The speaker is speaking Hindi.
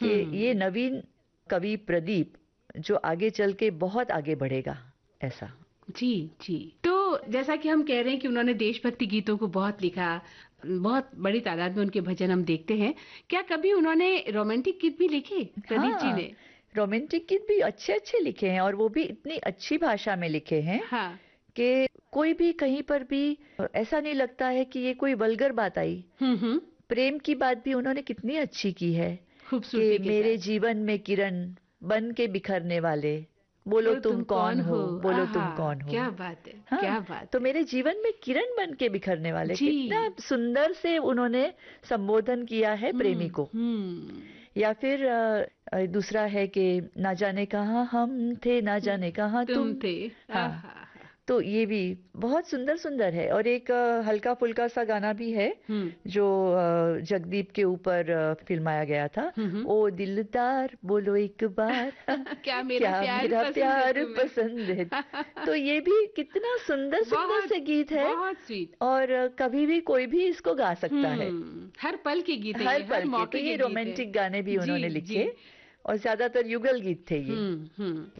कि ये हम्म। नवीन कवि प्रदीप जो आगे चल के बहुत आगे बढ़ेगा, ऐसा। जी जी। तो जैसा कि हम कह रहे हैं कि उन्होंने देशभक्ति गीतों को बहुत लिखा, बहुत बड़ी तादाद में उनके भजन हम देखते हैं। क्या कभी उन्होंने रोमांटिक गीत भी लिखे, प्रदीप जी हाँ, ने? रोमांटिक गीत भी अच्छे अच्छे लिखे हैं, और वो भी इतनी अच्छी भाषा में लिखे हैं हाँ। कि कोई भी कहीं पर भी ऐसा नहीं लगता है कि ये कोई वल्गर बात आई। हम्म। प्रेम की बात भी उन्होंने कितनी अच्छी की है कि खूबसूरती के मेरे साथ। जीवन में किरण बन के बिखरने वाले, बोलो बोलो तुम तुम कौन कौन हो, हो। बोलो आहा, तुम कौन हो। क्या बात है, हाँ, क्या बात तो है। मेरे जीवन में किरण बन के बिखरने वाले, कितना जी। सुंदर से उन्होंने संबोधन किया है प्रेमी को। हम्म। या फिर दूसरा है कि ना जाने कहाँ हम थे, ना जाने कहाँ तुम तुम। थे। हाँ, आहा। तो ये भी बहुत सुंदर सुंदर है। और एक हल्का फुल्का सा गाना भी है हम्म। जो जगदीप के ऊपर फिल्माया गया था। हम्म। ओ दिलदार बोलो एक बार, क्या मेरा क्या प्यार मेरा पसंद है प्यार तुम्हें? पसंद है। तो ये भी कितना सुंदर सुंदर बहुत से गीत है, बहुत स्वीट। और कभी भी कोई भी इसको गा सकता है, हर पल के गीत है हर ये, हर पल के। तो मौके ये के गीत है। रोमांटिक गाने भी जी उन्होंने जी। लिखे, और ज्यादातर युगल गीत थे ये। हम्म।